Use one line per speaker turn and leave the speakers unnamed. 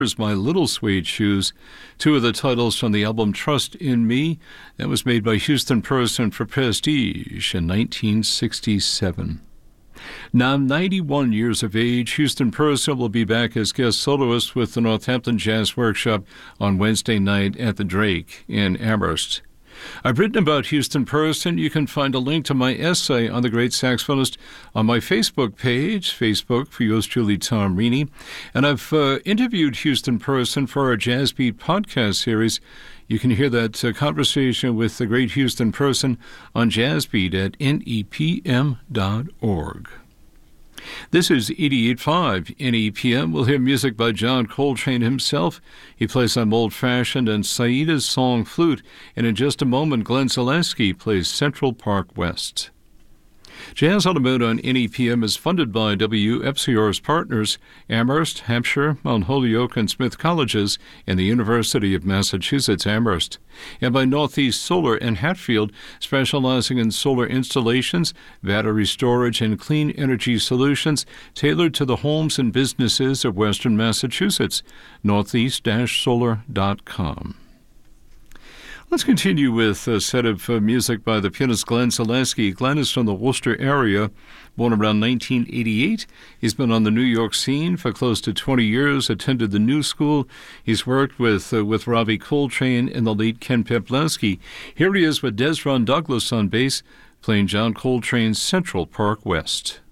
Here's My Little Suede Shoes, two of the titles from the album Trust in Me. That was made by Houston Person for Prestige in 1967. Now 91 years of age, Houston Person will be back as guest soloist with the Northampton Jazz Workshop on Wednesday night at the Drake in Amherst. I've written about Houston Person. You can find a link to my essay on the great saxophonist on my Facebook page, Facebook for yours truly, Tom Reaney. And I've interviewed Houston Person for our Jazz Beat podcast series. You can hear that conversation with the great Houston Person on Jazz Beat at nepm.org. This is 88.5 NEPM. We'll hear music by John Coltrane himself. He plays some old-fashioned and Saida's song flute. And in just a moment, Glenn Zaleski plays Central Park West. Jazz on the Moon on NEPM is funded by WFCR's partners, Amherst, Hampshire, Mount Holyoke, and Smith Colleges, and the University of Massachusetts Amherst, and by Northeast Solar in Hatfield, specializing in solar installations, battery storage, and clean energy solutions tailored to the homes and businesses of Western Massachusetts. Northeast-solar.com. Let's continue with a set of music by the pianist Glenn Zaleski. Glenn is from the Worcester area, born around 1988. He's been on the New York scene for close to 20 years, attended the New School. He's worked with Ravi Coltrane and the late Ken Peplensky. Here he is with Desron Douglas on bass, playing John Coltrane's Central Park West.